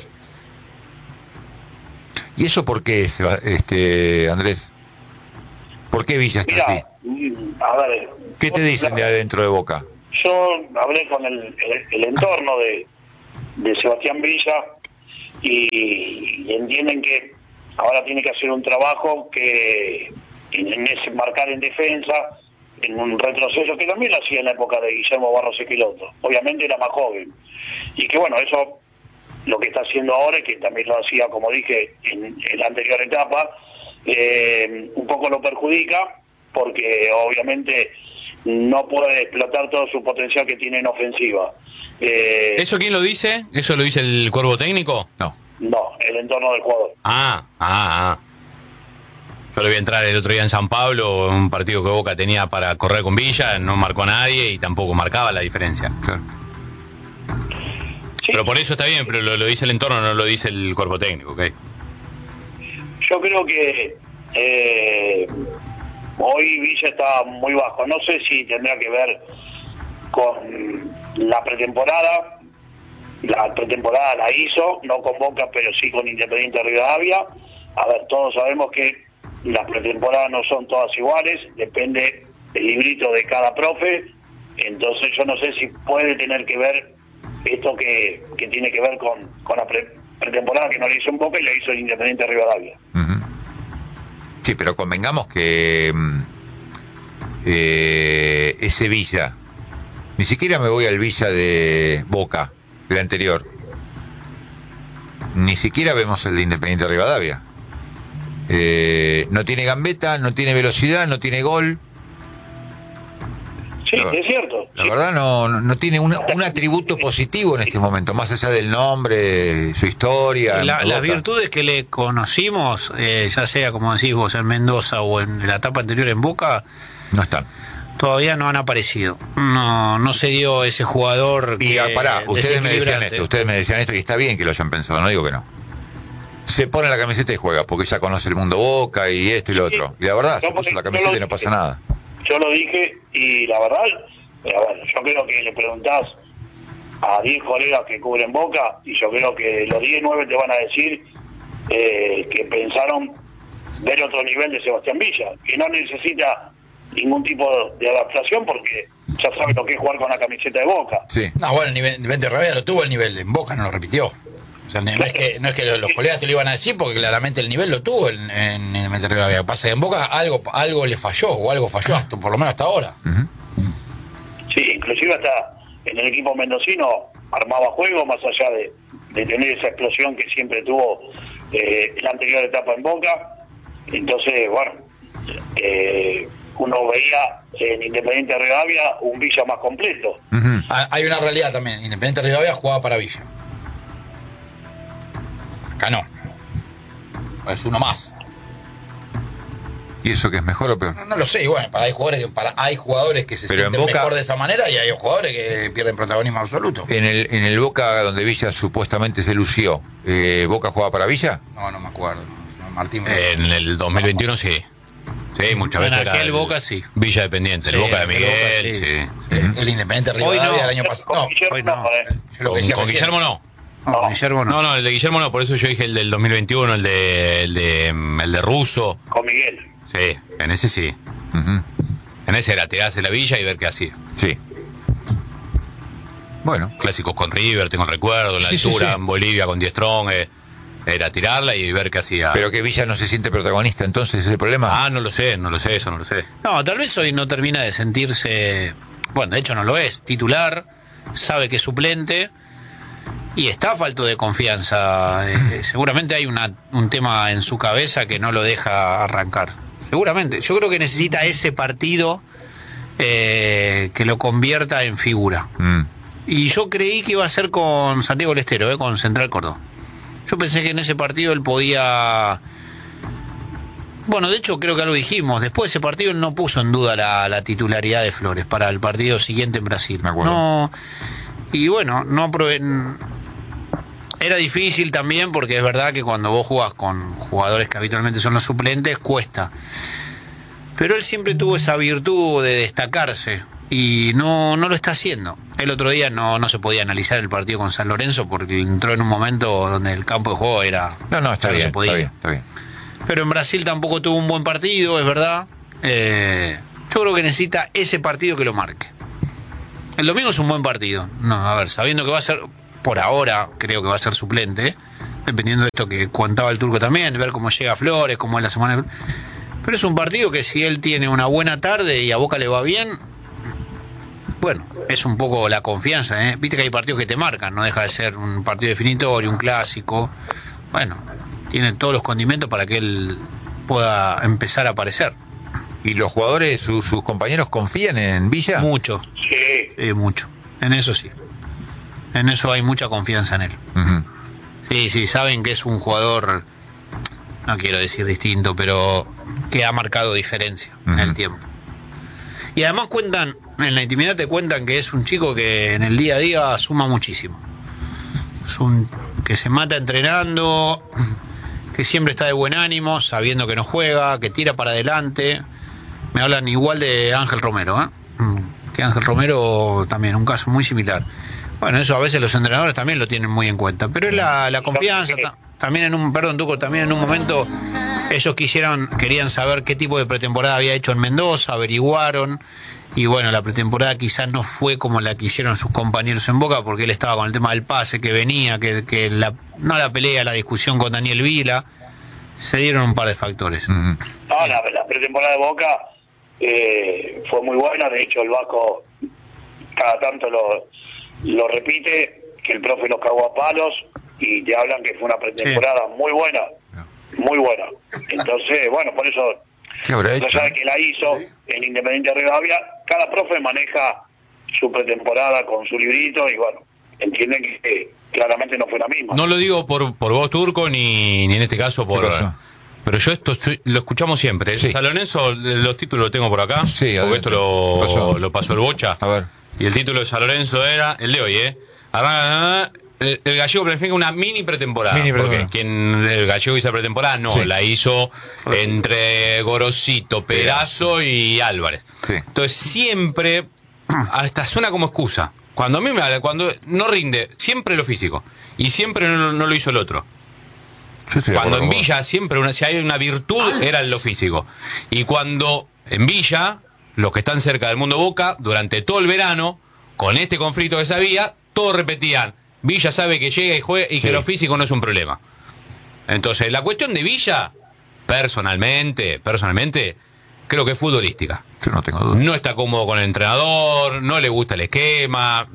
A: ¿Y eso por qué, Andrés? ¿Por qué Villa está
C: Mira,
A: así?
C: a ver.
A: ¿Qué te dicen de adentro de Boca?
C: Yo hablé con el entorno de Sebastián Villa y entienden que ahora tiene que hacer un trabajo que en ese marcar en defensa, en un retroceso que también lo hacía en la época de Guillermo Barros Esqueloto. Obviamente era más joven. Y que bueno, eso lo que está haciendo ahora, y que también lo hacía, como dije, en la anterior etapa, un poco lo perjudica, porque obviamente no puede explotar todo su potencial que tiene en ofensiva.
B: ¿Eso quién lo dice? ¿Eso lo dice el cuerpo técnico?
A: No.
C: No, el entorno del jugador.
B: Yo lo vi entrar el otro día en San Pablo, un partido que Boca tenía para correr con Villa, no marcó a nadie y tampoco marcaba la diferencia.
A: Claro.
C: Sí.
B: Pero por eso está bien, pero lo dice el entorno, no lo dice el cuerpo técnico, ¿ok?
C: Yo creo que hoy Villa está muy bajo. No sé si tendrá que ver con la pretemporada. La pretemporada la hizo, no con Boca, pero sí con Independiente Rivadavia. A ver, todos sabemos que las pretemporadas no son todas iguales, depende del librito de cada profe. Entonces yo no sé si puede tener que ver esto que tiene que ver con la pretemporada, que no le hizo en Boca y le hizo el Independiente Rivadavia.
A: Uh-huh. Sí, pero convengamos que ese Villa, ni siquiera me voy al Villa de Boca, el anterior, ni siquiera vemos el de Independiente Rivadavia. No tiene gambeta, no tiene velocidad, no tiene gol.
C: Sí, es cierto.
A: La verdad no tiene un atributo positivo en este momento, más allá del nombre, su historia.
D: Las virtudes que le conocimos, ya sea como decís vos en Mendoza o en la etapa anterior en Boca,
A: no están.
D: Todavía no han aparecido. No se dio ese jugador
A: y
D: que
A: pará, ustedes me decían esto y está bien que lo hayan pensado, no digo que no. Se pone la camiseta y juega, porque ya conoce el mundo Boca y esto y lo otro. Y la verdad, se puso la camiseta y no pasa nada.
C: Yo lo dije y la verdad, yo creo que le preguntás a 10 colegas que cubren Boca y yo creo que los 10, 9 te van a decir que pensaron ver otro nivel de Sebastián Villa, que no necesita ningún tipo de adaptación porque ya sabe lo que es jugar con la camiseta de Boca.
A: Sí.
F: No, bueno, el nivel de Rivadavia lo tuvo el nivel, en Boca no lo repitió. O sea, no es que los colegas te lo iban a decir porque claramente el nivel lo tuvo en Independiente Rivadavia. Lo que pasa es que en Boca algo le falló, o algo falló, hasta, por lo menos hasta ahora.
C: Sí, inclusive hasta en el equipo mendocino armaba juego más allá de tener esa explosión que siempre tuvo la anterior etapa en Boca. Entonces, bueno, uno veía en Independiente Rivadavia un Villa más completo.
F: Hay una realidad también, Independiente Rivadavia jugaba para Villa. Acá no. Es uno más.
A: ¿Y eso que es mejor o peor?
F: No lo sé, y bueno, hay jugadores que se
A: Pero en
F: sienten
A: Boca-
F: mejor de esa manera y hay jugadores que pierden protagonismo absoluto.
A: En el Boca donde Villa supuestamente se lució, ¿Boca jugaba para Villa?
F: No me acuerdo. Martín.
B: En el 2021 sí. Sí, muchas
D: En
B: veces. era
D: aquel
B: el
D: Boca sí.
B: Villa Dependiente, el
D: Sí,
B: Boca de
D: aquel
B: Miguel,
D: Boca sí.
B: sí.
F: El Independiente Rivadavia
D: Hoy no.
F: el año pasado. No,
C: Guillermo
D: hoy no.
F: yo lo que decía
B: Con
F: recién.
B: Guillermo no.
D: No, Guillermo no.
B: No, el de Guillermo no, por eso yo dije el del 2021, el de Russo.
C: Con Miguel.
B: Sí, en ese sí.
A: Ujú.
B: En ese era tirarse la Villa y ver qué hacía.
A: Sí. Bueno,
B: Clásicos con River, tengo recuerdo, la
A: Sí, sí,
B: altura,
A: sí.
B: en Bolivia con Die Strong, era tirarla y ver qué hacía.
A: pero que Villa no se siente protagonista, entonces ese es el problema.
B: No lo sé, eso no lo sé.
D: No, tal vez hoy no termina de sentirse, bueno, de hecho no lo es, titular, sabe que es suplente y está falto de confianza. Seguramente hay un tema en su cabeza que no lo deja arrancar. Seguramente. Yo creo que necesita ese partido que lo convierta en figura. Y yo creí que iba a ser con Santiago del Estero, con Central Córdoba. Yo pensé que en ese partido él podía... Bueno, de hecho creo que lo dijimos. Después de ese partido él no puso en duda la titularidad de Flores para el partido siguiente en Brasil.
A: Me acuerdo.
D: No, y bueno, no era difícil también porque es verdad que cuando vos jugás con jugadores que habitualmente son los suplentes, cuesta. Pero él siempre tuvo esa virtud de destacarse y no lo está haciendo. El otro día no se podía analizar el partido con San Lorenzo porque entró en un momento donde el campo de juego era...
A: No, está
D: ya
A: bien,
D: se podía.
A: está bien.
D: Pero en Brasil tampoco tuvo un buen partido, es verdad. Yo creo que necesita ese partido que lo marque. El domingo es un buen partido. No, a ver, sabiendo que va a ser, por ahora creo que va a ser suplente, dependiendo de esto que contaba el Turco también, ver cómo llega Flores, cómo es la semana. Pero es un partido que si él tiene una buena tarde y a Boca le va bien, bueno, es un poco la confianza, ¿eh? Viste que hay partidos que te marcan, no deja de ser un partido definitorio, un clásico. Bueno, tiene todos los condimentos para que él pueda empezar a aparecer.
A: ¿Y los jugadores, sus compañeros, confían en Villa?
D: Mucho,
C: Sí.
D: mucho. En eso sí. En eso hay mucha confianza en él.
A: Ujú.
D: Sí, saben que es un jugador, no quiero decir distinto, pero que ha marcado diferencia en el tiempo. Y además cuentan, en la intimidad te cuentan que es un chico que en el día a día suma muchísimo. Es un que se mata entrenando, que siempre está de buen ánimo, sabiendo que no juega, que tira para adelante. Me hablan igual de Ángel Romero, ¿eh? Que Ángel Romero también, un caso muy similar. Bueno, eso a veces los entrenadores también lo tienen muy en cuenta, pero es la confianza. También Tuco, también en un momento ellos querían saber qué tipo de pretemporada había hecho en Mendoza, averiguaron, y bueno, la pretemporada quizás no fue como la que hicieron sus compañeros en Boca, porque él estaba con el tema del pase que venía, no la pelea, la discusión con Daniel Vila, se dieron un par de factores.
A: Ujú.
C: No, la pretemporada de Boca fue muy buena. De hecho, el Vasco cada tanto lo repite, que el profe los cagó a palos y te hablan que fue una pretemporada muy buena. Muy buena. Entonces, bueno, por eso,
A: ¿Qué habrá hecho?
C: ya sabe que la hizo en Independiente Rivadavia. Cada profe maneja su pretemporada con su librito y bueno, entienden que claramente no fue la misma.
B: No lo digo por vos, Turco, ni en este caso por...
A: ¿Qué pasó?
B: Pero yo esto lo escuchamos siempre.
A: Sí.
B: San Lorenzo, los títulos los tengo por acá.
A: Sí,
B: porque esto lo pasó el Bocha.
A: A ver.
B: Y el título de San Lorenzo era el de hoy, el gallego planifica una mini pretemporada. Porque el gallego hizo pretemporada, no,
A: Sí.
B: la hizo entre Gorosito, Pedazo y Álvarez.
A: Sí.
B: Entonces siempre, hasta suena como excusa. Cuando no rinde, siempre lo físico. Y siempre no lo hizo el otro.
A: Yo estoy de
B: Cuando
A: acuerdo
B: en
A: con vos.
B: Villa siempre si hay una virtud era en lo físico. Y cuando en Villa los que están cerca del mundo Boca, durante todo el verano, con este conflicto que se había, todos repetían, Villa sabe que llega y juega y que lo físico no es un problema. Entonces, la cuestión de Villa, personalmente, creo que es futbolística.
A: Yo no tengo duda.
B: No está cómodo con el entrenador, no le gusta el esquema.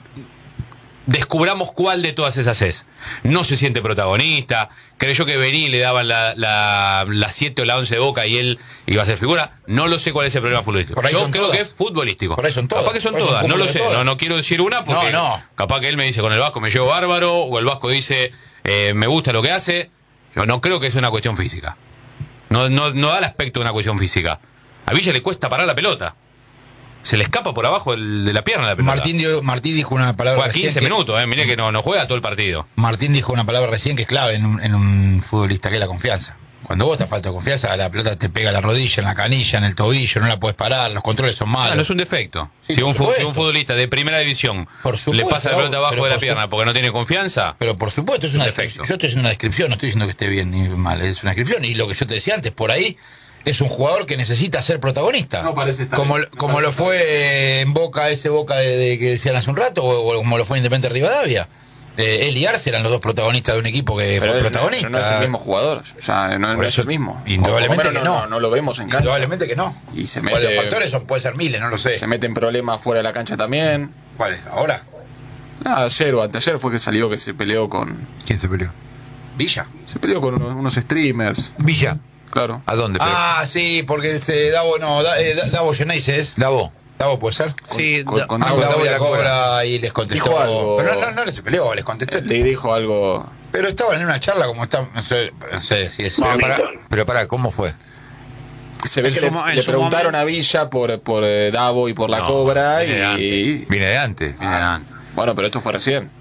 B: Descubramos cuál de todas esas es. No se siente protagonista. Creyó que Bení le daban la 7 o la 11 de Boca y él iba a ser figura. No lo sé cuál es el problema futbolístico. Yo creo que es futbolístico.
F: Por ahí son todas.
B: Capaz que son
F: Por ahí son
B: todas, no lo
F: cúmulo de
B: sé.
F: todas.
B: No quiero decir una porque capaz que él me dice con el Vasco me llevo bárbaro o el Vasco dice me gusta lo que hace. Yo no creo que es una cuestión física. No da el aspecto de una cuestión física. A Villa le cuesta parar la pelota. Se le escapa por abajo de la pierna la pelota.
F: Martín dijo una palabra
B: Juega 15 minutos, miré que no juega todo el partido.
F: Martín dijo una palabra recién que es clave en un futbolista, que es la confianza. Cuando vos te falta de confianza, la pelota te pega en la rodilla, en la canilla, en el tobillo, no la puedes parar, los controles son malos.
B: No es un defecto.
F: Sí,
B: si
F: por
B: un
F: supuesto.
B: futbolista de primera división
F: Por supuesto,
B: le pasa la pelota abajo
F: pero
B: de la
F: por
B: pierna porque no tiene confianza,
F: Pero por supuesto, es una
B: defecto.
F: Yo estoy haciendo una descripción, no estoy diciendo que esté bien ni mal, es una descripción. Y lo que yo te decía antes, por ahí es un jugador que necesita ser protagonista.
E: No parece estar
F: como
E: bien,
F: como lo fue en Boca, ese Boca de que decían hace un rato, o como lo fue en Independiente Rivadavia. Él y Arce eran los dos protagonistas de un equipo que fue protagonista.
E: Pero no es el mismo jugador, o sea, no
F: Por
E: es
F: eso,
E: el mismo.
F: indudablemente
E: O por lo
F: que
E: menos no lo vemos en cancha.
F: Indudablemente que no.
E: Y se
F: Bueno,
E: mete-
F: los factores pueden ser miles, no lo sé.
E: Se meten problemas fuera de la cancha también.
F: ¿Cuáles? ¿Ahora?
E: Ayer o anteayer fue que salió que se peleó con
A: ¿Quién se peleó?
F: ¿Villa?
E: unos streamers,
A: Villa.
E: claro.
A: ¿A dónde?
F: Ah, sí, porque Davo Genesis.
A: Davo.
F: Davo puede ser.
D: Sí,
E: Con
F: Davo
E: Davo
F: de la Cobra y les contestó.
E: Dijo algo.
F: Pero no se peleó, les contestó.
E: le dijo algo.
F: Pero estaban en una charla como está. No sé si es.
A: Pero pará, ¿cómo fue?
E: Se ve
D: En
E: que
D: su mo- en
E: le
D: su
E: preguntaron a Villa por Davo y por la
B: No,
E: Cobra
B: viene de
E: y
A: Viene de antes.
E: bueno, pero esto fue recién.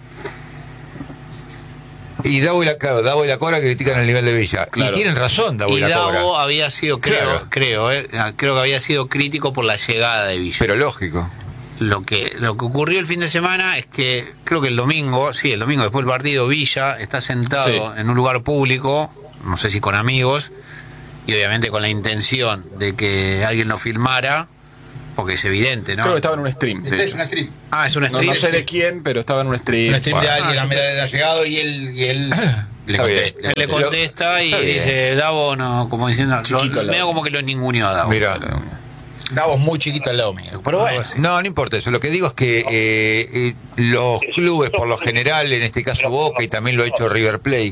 A: Y Davo y la Cobra critican el nivel de Villa.
E: Claro.
A: Y tienen razón Davo y
D: y
A: la Cobra.
D: Davo había sido,
A: Claro.
D: creo que había sido crítico por la llegada de Villa.
A: Pero lógico.
D: Lo que ocurrió el fin de semana es que creo que el domingo después del partido, Villa está sentado
E: Sí.
D: en un lugar público, no sé si con amigos, y obviamente con la intención de que alguien lo filmara, porque es evidente, ¿no?
E: Creo que estaba en un stream. de
F: Este es
E: hecho.
F: un stream.
D: Ah, es un
E: No,
D: stream.
E: no sé de quién, pero estaba en un stream.
F: Un stream de
E: Bueno,
F: alguien, ha llegado y él le
A: Está bien.
F: contesta.
D: Él le contesta y
A: Está bien.
D: dice, Davo, no, como diciendo,
E: Chiquito al lado.
D: medio como que lo ninguneó a Davo.
A: Mira.
F: Davo es muy chiquito al lado mío. Pero bueno,
A: No importa eso. Lo que digo es que los clubes, por lo general, en este caso Boca y también lo ha hecho River Plate,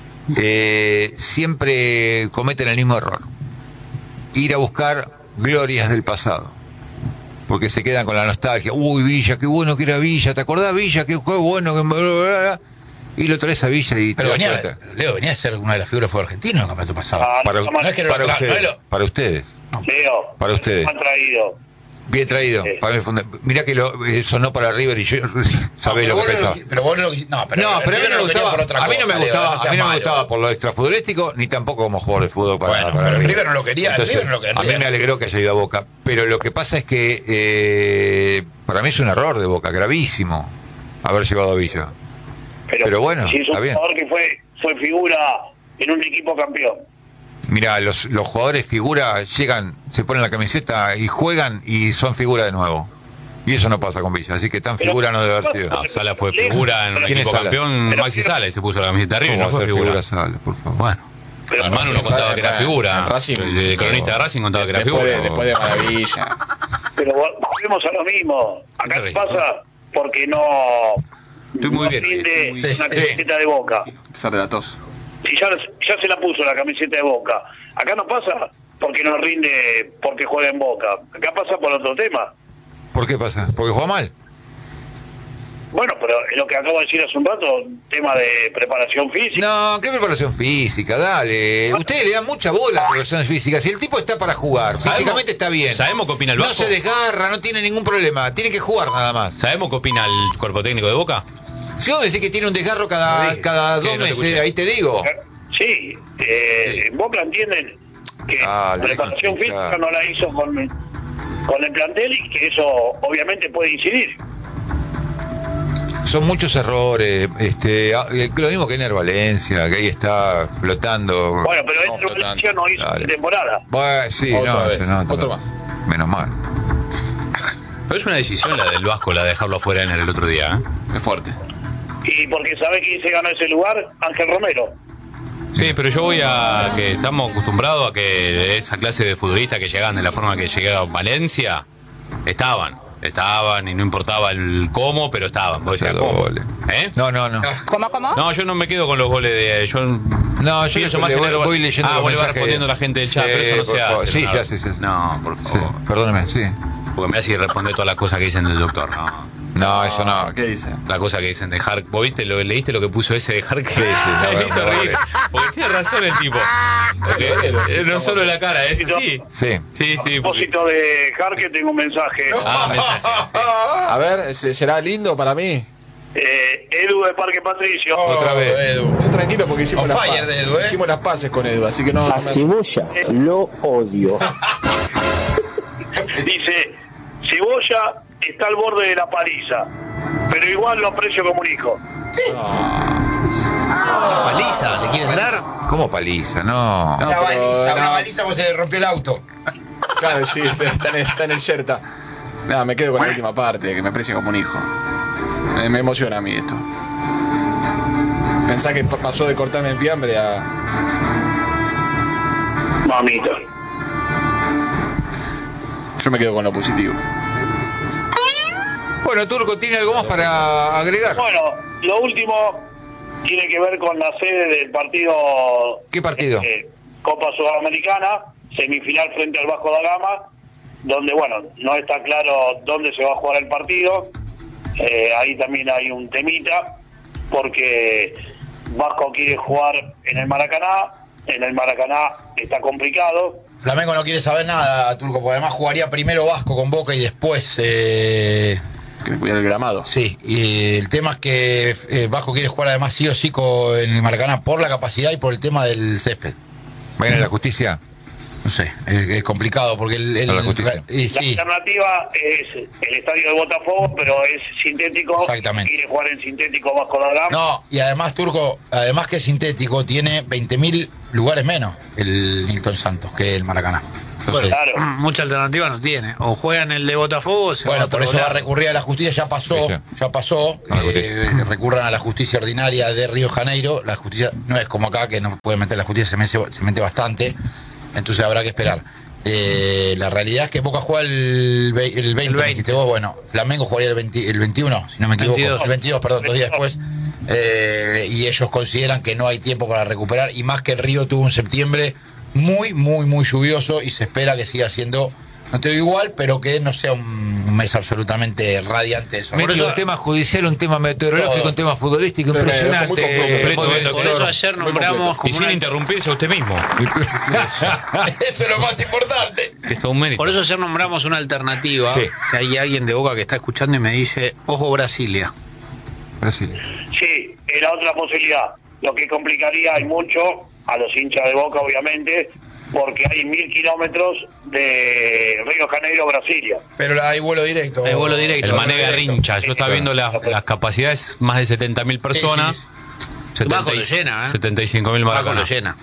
A: siempre cometen el mismo error. Ir a buscar glorias del pasado. Porque se quedan con la nostalgia. Uy, Villa, qué bueno que era Villa. ¿Te acordás, Villa? Qué bueno que... bla, bla, bla. Y lo traes a Villa y
F: pero
A: te das
F: venía,
A: cuenta.
F: pero Leo venía a ser una de las figuras fue argentino en el campeonato pasado.
A: Para,
C: no es
F: que no
A: para
F: lo-
A: ustedes.
F: no lo-
A: Para ustedes.
C: Leo,
A: Para ustedes.
C: han traído.
A: Bien traído.
C: Sí.
A: Para mí mirá que sonó para River y yo sabés lo que pensaba.
F: Pero vos no lo quisiste. No, pero
A: No, pero a mí no me
F: lo quería
A: gustaba.
F: por otra
A: A mí no me
F: cosa, Leo,
A: gustaba,
F: no
A: a
F: seas
A: mí no me
F: malo.
A: gustaba por lo extrafutbolístico, ni tampoco como jugador de fútbol para,
F: Bueno,
A: para
F: pero River no lo quería, River no lo quería.
A: A mí me alegró que haya ido a Boca, pero lo que pasa es que para mí es un error de Boca, gravísimo, haber llevado a Villa. Pero bueno,
C: si es un
A: está bien.
C: jugador que fue figura en un equipo campeón.
A: Mirá, los jugadores figura llegan, se ponen la camiseta y juegan y son figura de nuevo. Y eso no pasa con Villa, así que tan
C: Pero-
A: figura no debe haber sido.
B: No, Sala fue figura en un
A: ¿Quién es
B: equipo
A: Sala?
B: campeón,
C: Pero-
B: Maxi Sala y se puso la camiseta arriba y
A: ¿Cómo
B: no
A: va a
B: fue
A: ser
B: figura.
A: Sala, por favor?
B: Bueno,
C: Pero
B: Manu no contaba que era figura.
E: en Racing,
B: El cronista de Racing contaba que era
E: después
B: figura.
E: después de Maravilla.
C: Pero volvemos a lo mismo. Acá
B: Qué
C: pasa porque no,
B: Estoy muy
C: no
B: bien,
C: rinde
B: estoy muy-
C: una camiseta de Boca.
E: A pesar de la tos.
C: Si ya se la puso la camiseta de Boca. Acá no pasa porque no rinde porque juega en Boca. Acá pasa por otro tema.
A: ¿Por qué pasa? ¿Porque juega mal?
C: Bueno, pero es lo que acabo de decir hace un rato, tema de preparación física.
A: No, ¿qué preparación física? Dale. Ustedes le dan mucha bola a la preparación física. Si el tipo está para jugar, físicamente está bien.
B: ¿Sabemos qué opina el
A: No
B: Vasco?
A: se desgarra, no tiene ningún problema. Tiene que jugar nada más.
B: ¿Sabemos qué opina el cuerpo técnico de Boca?
A: Si vos decís que tiene un desgarro cada
B: ¿Qué?
A: 2
B: No te
A: meses,
B: escuché.
A: ahí te digo.
C: Sí, en Boca entienden que
A: Ah,
C: la preparación
A: déjense
C: física
A: hinchar.
C: no la hizo con el plantel y que eso obviamente puede incidir.
A: Son muchos errores. Lo mismo que Ener Valencia, que ahí está flotando.
C: Bueno, pero
E: No,
C: este Valencia no hizo
A: Dale.
C: temporada.
A: Bueno, sí,
E: Otra
A: no,
E: vez,
A: se nota.
E: otro más.
A: Menos mal.
B: Pero es una decisión la del Vasco, la de dejarlo afuera en el otro día.
E: Es fuerte.
C: Y porque sabe quién se ganó ese lugar, Ángel Romero.
B: Sí, pero yo voy a que estamos acostumbrados a que esa clase de futbolistas que llegaban de la forma que llegaba Valencia, estaban y no importaba el cómo, pero estaban. Vos decías, ¿cómo?
A: Goles.
B: ¿Eh?
A: No.
G: ¿Cómo?
B: No, yo no me quedo con los goles de...
A: No, yo
B: pienso más en el
A: voy leyendo los
B: vos le vas
A: mensajes.
B: respondiendo a la gente del chat, pero eso no se hace.
A: Sí,
B: ¿no?
A: se hace.
B: No, por
A: Sí,
B: favor.
A: perdóname, sí.
B: Porque me hace responder todas las cosas que dicen del doctor, ¿no?
A: No, eso no.
E: ¿Qué dice?
B: La cosa que dicen de Hark. ¿Vos viste leíste lo que puso ese de Hark?
A: Sí,
B: me hizo reír. Porque tiene razón el tipo. Porque no solo la cara, es así.
A: Sí.
B: Sí,
C: A
B: sí.
C: propósito de Jarque, tengo un mensaje.
B: Mensaje, sí.
E: A ver, ¿será lindo para mí?
C: Edu de Parque Patricio.
A: Otra vez.
F: Edu.
E: Estoy tranquilo porque
F: On fire de Edu, ¿eh?
E: hicimos las paces con Edu, así que no...
G: A Cebolla lo odio.
C: Dice, Cebolla está al borde de la paliza, pero igual lo aprecio como un hijo.
D: ¿Una paliza? ¿Le quieren dar?
A: ¿Cómo paliza? No.
E: No,
F: Una
E: pero
F: baliza,
E: no.
F: una baliza porque se le rompió el auto.
E: Claro, sí, está en el Yerta. Nada, me quedo con la última parte, que me aprecia como un hijo. Me emociona a mí esto. Pensá que pasó de cortarme en fiambre a...
C: Mamita.
E: Yo me quedo con lo positivo.
A: Bueno, Turco, ¿tiene algo más para agregar?
C: Bueno, lo último tiene que ver con la sede del partido.
A: ¿Qué partido?
C: Copa Sudamericana, semifinal frente al Vasco da Gama, donde, bueno, no está claro dónde se va a jugar el partido. Ahí también hay un temita, porque Vasco quiere jugar en el Maracaná está complicado.
F: Flamengo no quiere saber nada, Turco, porque además jugaría primero Vasco con Boca y después...
E: Que cuidar el gramado.
F: Sí, y el tema es que Vasco quiere jugar además sí o sí en el Maracaná por la capacidad y por el tema del césped.
A: ¿Va a ir a la justicia?
F: No sé, es complicado porque
A: A la justicia.
F: y
C: La
F: sí,
C: alternativa es el estadio de Botafogo, pero es sintético.
F: Exactamente.
C: Quiere jugar en sintético Vasco da Gama.
F: no, y además Turco, además que es sintético, tiene 20.000 lugares menos el Nilton Santos que el Maracaná. Entonces,
C: Claro.
D: Mucha alternativa no tiene. O juegan el de Botafogo o se
F: bueno,
D: va a
F: por
D: otro
F: eso va a
D: lado.
F: recurrir a la justicia, ya pasó.
A: A la justicia.
F: Recurran a la justicia ordinaria de Río de Janeiro. La justicia no es como acá, que no puede meter la justicia, se mete bastante. Entonces habrá que esperar. La realidad es que Boca juega el 20, me dijiste vos. Bueno, Flamengo jugaría el 21, si no me equivoco.
D: 22.
F: El 22, perdón, 2 días después. Y ellos consideran que no hay tiempo para recuperar. Y más que el Río tuvo un septiembre muy lluvioso y se espera que siga siendo, no te digo igual, pero que no sea un mes absolutamente radiante eso.
A: Por eso un tema judicial, un tema meteorológico,
F: Todo.
A: un tema futbolístico
E: Tremendo,
A: impresionante.
E: muy completo.
A: Muy bien,
D: Por
A: doctor.
D: eso ayer
E: Muy
D: nombramos
E: completo.
B: Y
D: como
B: sin
D: una...
B: interrumpirse a usted mismo.
F: Eso es lo más importante.
B: Que es todo un mérito.
D: Por eso ayer nombramos una alternativa.
A: Sí.
D: Que hay alguien de Boca que está escuchando y me dice, ojo Brasilia.
A: Brasil.
C: Sí, era otra posibilidad. Lo que complicaría y mucho a los hinchas de Boca, obviamente, porque hay 1.000 kilómetros de Río de Janeiro a Brasilia.
F: Pero hay vuelo directo.
D: Hay vuelo directo.
B: El Mané
F: Directo.
B: Garrincha. Yo estaba viendo las capacidades, más de 70.000 personas.
F: Sí,
D: Vasco lo llena, ¿eh?
B: 75.000
D: Vasco lo
B: Maracaná.
D: llena.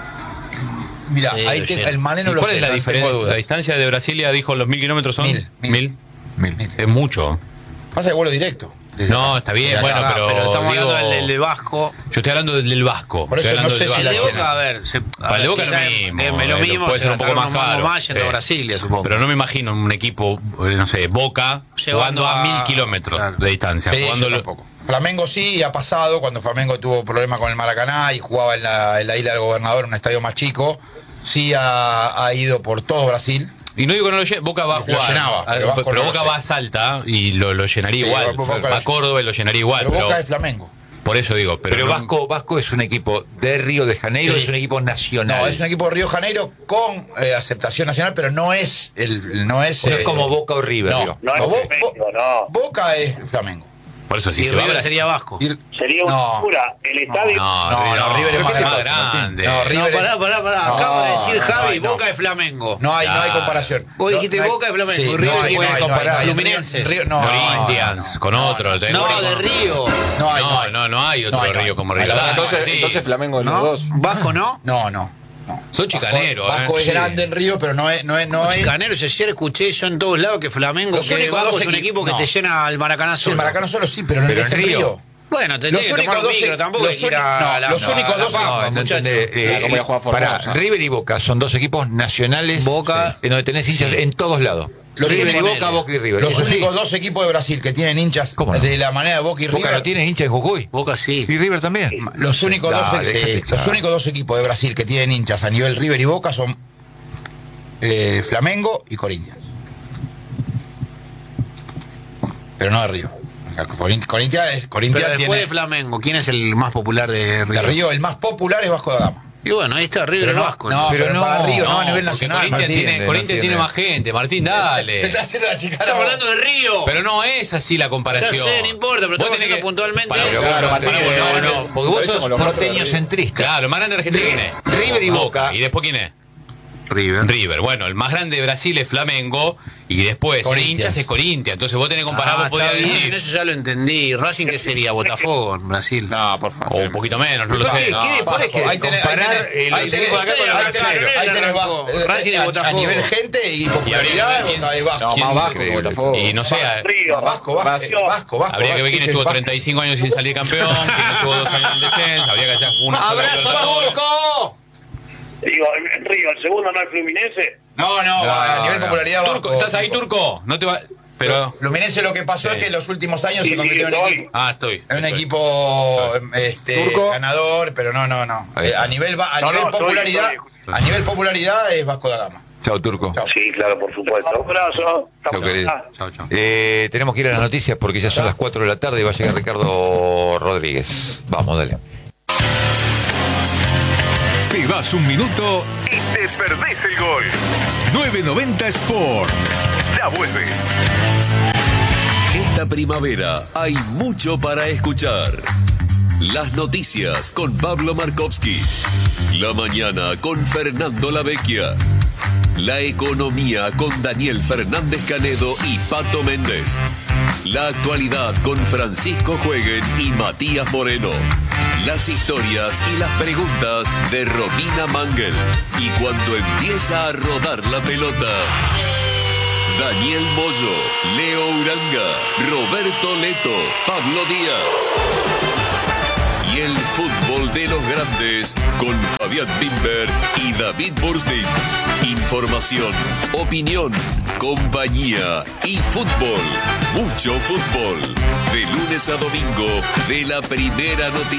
F: Mira,
D: Sí,
F: ahí
D: lo
F: te-
D: llena.
F: el Mané no
B: ¿Y
F: lo
B: cuál
F: sé,
B: es la
F: no tengo
B: diferencia?
F: dudas.
B: La distancia de Brasilia, dijo, los 1.000 kilómetros son
F: 1.000.
B: Es mucho.
F: Pasa de vuelo directo.
B: No, está bien,
F: Desde
B: bueno,
F: acá.
B: pero
D: estamos
B: digo,
D: hablando del Vasco.
B: yo estoy hablando del Vasco.
F: Por eso
B: Estoy hablando
F: no sé
B: del
F: si
D: El
F: la
D: de
B: Vasco.
F: llena.
D: Boca, a ver,
B: Para el de Boca es lo
D: quizá
B: mismo,
D: es lo mismo,
B: puede
D: se
B: ser un poco más caro.
D: más yendo
B: Sí.
D: a Brasilia, supongo.
B: Pero no me imagino un equipo, no sé, Boca,
D: Llevando
B: jugando a
D: a-
B: 1.000 kilómetros
D: claro.
B: de distancia.
F: Sí,
B: jugando
F: yo
B: lo-
F: tampoco. Flamengo sí, ha pasado cuando Flamengo tuvo problemas con el Maracaná y jugaba en la Isla del Gobernador, un estadio más chico. Sí ha ido por todo Brasil.
B: Y no digo que no lo llene, Boca va a
F: Lo
B: jugar.
F: llenaba, pero
B: pero
F: Vasco no lo
B: Boca
F: sé.
B: va a Salta y lo llenaría
F: Sí,
B: igual.
F: Boca
B: Va a
F: lo-
B: Córdoba y lo llenaría igual.
F: Pero
B: Pero,
F: Boca es Flamengo.
B: por eso digo, pero,
A: Pero
B: no-
A: Vasco es un equipo de Río de Janeiro,
F: Sí.
A: es un equipo nacional.
F: No, es un equipo de Río de Janeiro con aceptación nacional, pero no es
A: No es como Boca o River.
F: No,
A: digo.
C: No es Flamengo, no.
F: Boca es Flamengo.
B: por eso si
D: Y
B: se va a
D: River
B: Brasil-
D: sería Vasco.
C: Sería una
F: No.
C: locura. El estadio.
F: No, River es más
B: grande.
F: No,
D: No,
F: River es-
D: pará.
F: No,
D: Acaba de decir Javi,
F: no.
D: Boca de Flamengo.
F: No hay
B: Claro.
F: comparación.
D: Vos
F: No,
D: dijiste
F: no hay-
D: Boca de Flamengo,
F: Sí,
D: River
F: no hay,
D: puede
F: no hay,
D: comparar.
F: no hay.
D: Fluminense.
F: Río- no,
B: Corinthians, con otro.
D: No, de Río.
F: No hay
B: No hay otro
F: No hay, no hay.
B: Río como
F: No hay.
B: River.
E: Entonces Flamengo en los
D: ¿No?
E: dos.
D: Vasco no.
F: No.
B: Son chicaneros.
F: Vasco es
B: Sí.
F: grande en Río, pero no es.
D: Chicaneros, ayer escuché yo en todos lados que Flamengo,
F: Los
D: que
F: únicos
D: Vasco
F: dos
D: es un equipo que
F: no.
D: te llena al Maracaná
F: Sí,
D: solo.
F: el Maracaná solo sí, pero no
A: Pero
F: es
A: en
F: en
A: Río.
F: Río.
D: Bueno, te
F: Los
D: tiene que tomar
F: únicos
D: un
F: dos-
D: micro, tampoco
F: los
D: hay que ir a
F: únicos-
D: la-
F: los únicos dos-
D: Pampa,
A: No,
D: muchacho.
E: ¿cómo voy a jugar
A: para
E: Formosa?
A: River y Boca son dos equipos nacionales
D: Boca,
A: en donde tenés hinchas en todos lados.
F: Los
A: River y
F: únicos-
A: Boca, Boca y River.
F: Los
A: ¿Es así?
F: únicos dos equipos de Brasil que tienen hinchas
A: ¿Cómo no?
F: de la manera de Boca y River.
A: Boca no tiene hinchas en Jujuy.
D: Boca sí.
A: Y River también.
F: Los únicos,
A: Dale, dejate
F: los
A: echar.
F: únicos dos equipos de Brasil que tienen hinchas a nivel River y Boca son Flamengo y Corinthians. Pero no de Río. Corinthians
D: Pero después
F: tiene.
D: de Flamengo, ¿quién es el más popular de Río?
F: De Río, el más popular es Vasco da Gama.
D: Y bueno, ahí está River
F: Pero
D: y
F: no,
D: Vasco.
F: no,
A: Pero
F: pero
A: no,
F: para Río, no, a
B: No,
F: nivel
B: porque
F: nacional.
B: Corinthians
F: Martín.
B: tiene,
A: no
B: Corinthians
A: entiende.
B: tiene más gente. Martín,
F: Me
B: dale.
F: está haciendo la chica.
D: Estamos hablando de Río.
B: Pero no es así la comparación.
D: Ya sé, no importa, pero
B: Vos
D: estamos
B: tenés
D: haciendo puntualmente
B: Para
D: eso.
B: vos,
E: Claro,
B: para
E: Martín,
B: vos,
A: No, no, porque vos
E: Lo hizo
A: sos
E: con los cuatro
A: porteño
E: de River.
A: centrista.
B: Claro, el más grande de Argentina, ¿quién es?
A: River y Boca.
B: ¿Y después quién es?
D: River.
B: River. Bueno, el más grande de Brasil es Flamengo y después
F: Corinthians.
B: hinchas es Corinthians. Entonces vos tenés que comparar, vos
D: Está
B: podrías
D: bien,
B: decir.
D: eso ya lo entendí. ¿Racing qué sería? Botafogo en Brasil.
E: No, por favor.
B: O un poquito menos, no lo
A: ¿Qué-
B: sé.
A: qué
B: No.
A: después
F: Vasco,
A: que
F: ahí tenés-
A: comparar
F: ahí
A: los
F: tenés-
A: equipos de acá con los
F: ahí
A: brasileños?
F: tenés- ahí tenés
D: Arrancó.
F: Racing
D: y Botafogo.
F: a nivel gente y popularidad.
B: quién-
F: ahí Vasco.
E: No,
B: ¿Quién-
E: más Vasco que
A: increíble?
E: Botafogo.
B: Y no sé,
C: Río.
F: Vasco.
B: habría que ver quién estuvo 35 años sin salir campeón, quién estuvo 2 años en el descenso, habría que hacer una sola
F: ¡Abrazo,
B: Libertadores.
F: Vasco!
C: Digo, en Río, el segundo no es Fluminense.
F: No, a nivel
A: no.
F: popularidad Vasco.
B: Turco, ¿estás ahí, Turco? No te va. Pero.
F: Fluminense lo que pasó
B: Sí.
F: es que en los últimos años
C: Sí,
F: se convirtió en
C: sí,
F: equipo.
B: Estoy.
F: En un equipo
E: Turco.
F: ganador, pero no.
A: Ahí está.
F: A nivel
C: No,
F: popularidad,
C: estoy.
F: a nivel popularidad es Vasco da Gama.
A: Chao, Turco.
F: Chao.
C: Sí, claro, por supuesto. Un abrazo.
A: Chao, querido.
B: Chao, chao.
A: Tenemos que ir a las noticias porque ya son las 4 de la tarde y va a llegar Ricardo Rodríguez. Vamos, dale.
H: Te das un minuto y te perdés el gol. 990 Sport. Ya vuelve.
I: Esta primavera hay mucho para escuchar. Las noticias con Pablo Markovsky. La mañana con Fernando Lavecchia. La economía con Daniel Fernández Canedo y Pato Méndez. La actualidad con Francisco Jueguen y Matías Moreno. Las historias y las preguntas de Romina Mangel. Y cuando empieza a rodar la pelota, Daniel Moyo, Leo Uranga, Roberto Leto, Pablo Díaz. Y el fútbol de los grandes con Fabián Bimber y David Burstein. Información, opinión, compañía y fútbol. Mucho fútbol. De lunes a domingo de la primera noticia.